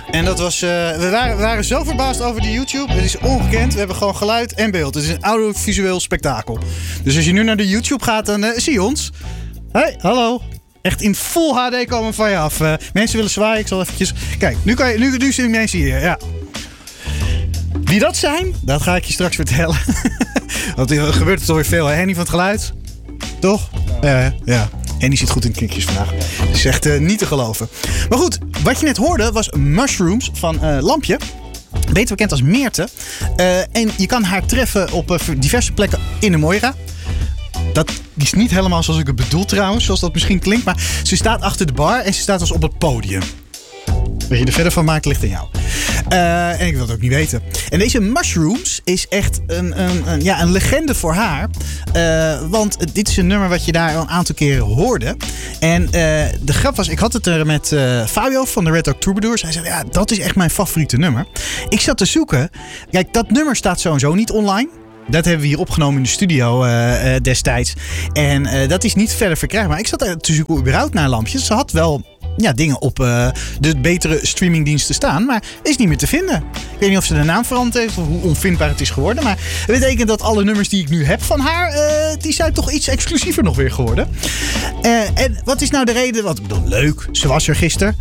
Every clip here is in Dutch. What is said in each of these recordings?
En dat was... we waren zo verbaasd over de YouTube. Het is ongekend. We hebben gewoon geluid en beeld. Het is een audiovisueel spektakel. Dus als je nu naar de YouTube gaat, dan zie je ons. Hey, hallo. Echt in full HD komen van je af. Mensen willen zwaaien. Ik zal eventjes... Kijk, nu zien mensen hier. Ja. Wie dat zijn, dat ga ik je straks vertellen. Want er gebeurt er toch weer veel. Hè? Henny van het geluid. Toch? Ja. Henny zit goed in het knikjes vandaag. Dat is echt niet te geloven. Maar goed, wat je net hoorde was Mushrooms van Lampje. Beter bekend als Meerte. En je kan haar treffen op diverse plekken in de Moira. Dat is niet helemaal zoals ik het bedoel trouwens, zoals dat misschien klinkt. Maar ze staat achter de bar en ze staat dus op het podium. Wat je er verder van maakt, ligt aan jou. En ik wil het ook niet weten. En deze Mushrooms is echt een legende voor haar. Want dit is een nummer wat je daar al een aantal keren hoorde. En de grap was, ik had het er met Fabio van de Red Dog Troubadours. Hij zei, ja, dat is echt mijn favoriete nummer. Ik zat te zoeken. Kijk, dat nummer staat sowieso niet online. Dat hebben we hier opgenomen in de studio destijds. En dat is niet verder verkrijgbaar. Ik zat te zoeken überhaupt naar Lampjes. Ze had wel dingen op de betere streamingdiensten staan. Maar is niet meer te vinden. Ik weet niet of ze de naam veranderd heeft of hoe onvindbaar het is geworden. Maar dat betekent dat alle nummers die ik nu heb van haar, die zijn toch iets exclusiever nog weer geworden. En wat is nou de reden? Want ik bedoel, leuk. Ze was er gisteren.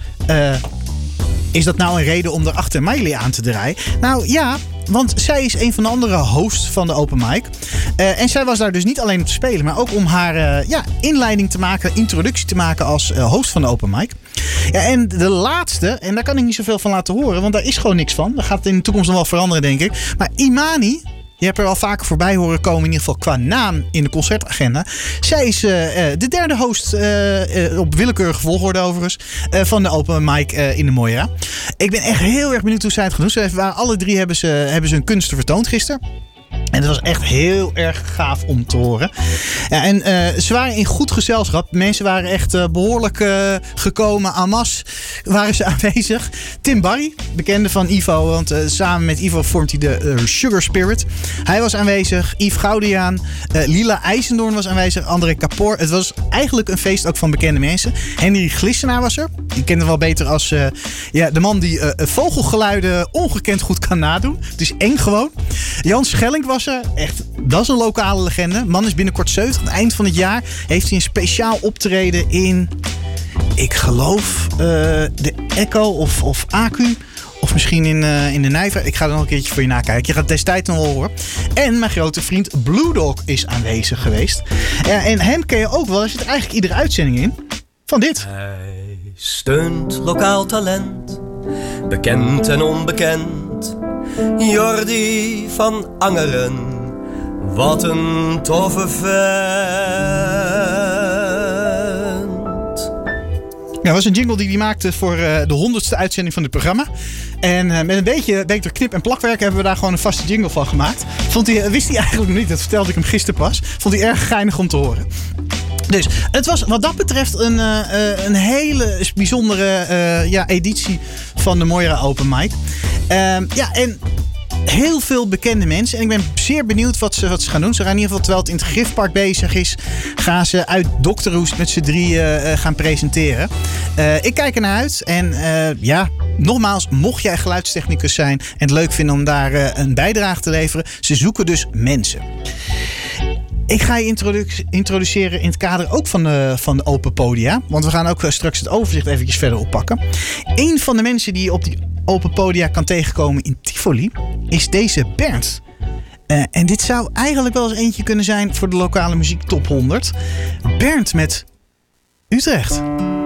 Is dat nou een reden om erachter Miley aan te draaien? Nou ja, want zij is een van de andere hosts van de Open Mic. En zij was daar dus niet alleen om te spelen, maar ook om haar inleiding te maken, introductie te maken als host van de Open Mic. Ja, en de laatste, en daar kan ik niet zoveel van laten horen, want daar is gewoon niks van. Dat gaat in de toekomst nog wel veranderen, denk ik. Maar Imani, je hebt er al vaker voorbij horen komen, in ieder geval qua naam in de concertagenda. Zij is de derde host, op willekeurige volgorde overigens, van de Open Mic in de Moira. Ik ben echt heel erg benieuwd hoe zij het gaan doen. Alle drie hebben ze hun kunsten vertoond gisteren. En dat was echt heel erg gaaf om te horen. Ja, en ze waren in goed gezelschap. Mensen waren echt behoorlijk gekomen. En masse waren ze aanwezig. Tim Barry, bekende van Ivo. Want samen met Ivo vormt hij de Sugar Spirit. Hij was aanwezig. Yves Goudiaan. Lila IJsendoorn was aanwezig. André Kapoor. Het was eigenlijk een feest ook van bekende mensen. Henry Glissenaar was er. Die kende wel beter als de man die vogelgeluiden ongekend goed kan nadoen. Het is eng gewoon. Jan Schelling was er. Echt, dat is een lokale legende. Man is binnenkort 70. Aan het eind van het jaar heeft hij een speciaal optreden in, ik geloof, de Echo of Acu. Of misschien in de Nijver. Ik ga er nog een keertje voor je nakijken. Je gaat het destijds nog wel horen. En mijn grote vriend Blue Dog is aanwezig geweest. En hem ken je ook wel. Er zit eigenlijk iedere uitzending in. Van dit. Hij steunt lokaal talent. Bekend en onbekend. Jordi van Angeren, wat een toffe vent. Ja, dat was een jingle die hij maakte voor de 100ste uitzending van dit programma. En met een beetje beter knip- en plakwerk hebben we daar gewoon een vaste jingle van gemaakt. Wist hij eigenlijk nog niet, dat vertelde ik hem gisteren pas. Vond hij erg geinig om te horen. Dus het was wat dat betreft een hele bijzondere editie van de Moira Open Mic. En heel veel bekende mensen. En ik ben zeer benieuwd wat ze gaan doen. Ze gaan in ieder geval, terwijl het in het Griffpark bezig is, gaan ze uit Dr. Hoest met z'n drieën gaan presenteren. Ik kijk er naar uit. En nogmaals, mocht jij geluidstechnicus zijn en het leuk vinden om daar een bijdrage te leveren, ze zoeken dus mensen. Ik ga je introduceren in het kader ook van de Open Podia. Want we gaan ook straks het overzicht eventjes verder oppakken. Een van de mensen die je op die Open Podia kan tegenkomen in Tivoli is deze Bernd. En dit zou eigenlijk wel eens eentje kunnen zijn voor de lokale muziek top 100. Bernd met Utrecht.